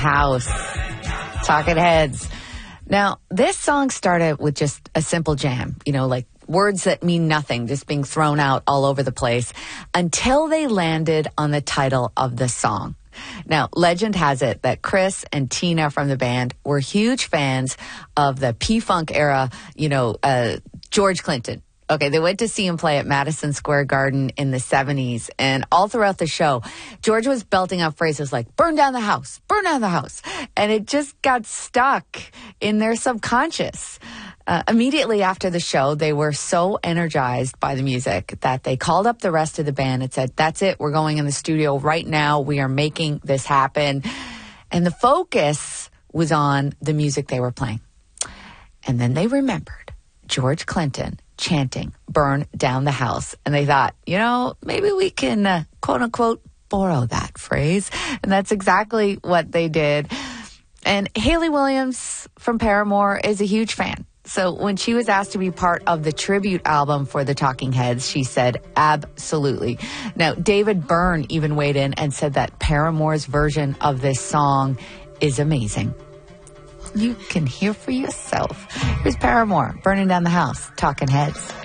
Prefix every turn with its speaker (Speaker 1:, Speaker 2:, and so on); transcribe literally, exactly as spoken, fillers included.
Speaker 1: House. Talking Heads. Now, this song started with just a simple jam, you know, like words that mean nothing, just being thrown out all over the place, until they landed on the title of the song. Now, legend has it that Chris and Tina from the band were huge fans of the P-Funk era, you know, uh, George Clinton. Okay, they went to see him play at Madison Square Garden in the seventies, and all throughout the show, George was belting out phrases like, burn down the house, burn down the house, and it just got stuck in their subconscious. Uh, immediately after the show, they were so energized by the music that they called up the rest of the band and said, that's it, we're going in the studio right now, we are making this happen. And the focus was on the music they were playing. And then they remembered George Clinton chanting, burn down the house. And they thought, you know, maybe we can, uh, quote unquote, borrow that phrase. And that's exactly what they did. And Hayley Williams from Paramore is a huge fan. So when she was asked to be part of the tribute album for the Talking Heads, she said, absolutely. Now, David Byrne even weighed in and said that Paramore's version of this song is amazing. You can hear for yourself. Here's Paramore, Burning Down the House, Talking Heads.